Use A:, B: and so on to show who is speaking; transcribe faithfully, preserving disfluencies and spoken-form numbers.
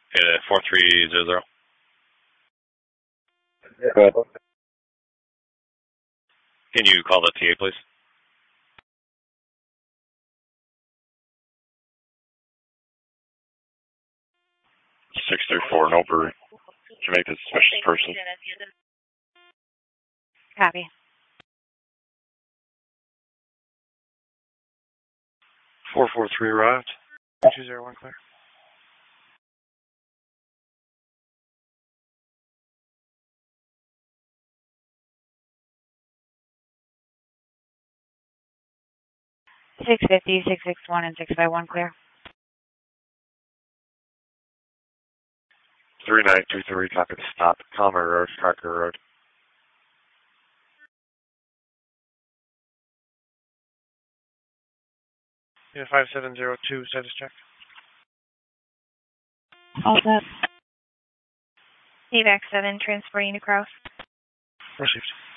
A: Uh, four three zero zero.
B: Go ahead.
A: Can you call the T A, please?
C: six three four and over. Jamaica suspicious person.
D: Copy.
E: four four three arrived. two zero one clear.
D: six fifty, six six one, and six five one clear.
C: three nine two three, copy to stop. Calmer Road, Parker Road.
E: Yeah, five seven zero two, status check.
D: All set. A V A C seven, transferring to Kraus.
E: Received.